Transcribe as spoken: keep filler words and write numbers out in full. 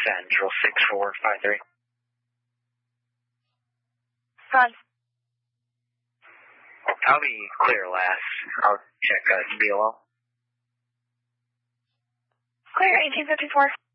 Central six four five three. Gone. I'll be clear last. I'll check uh, B L O. Clear, eighteen fifty-four.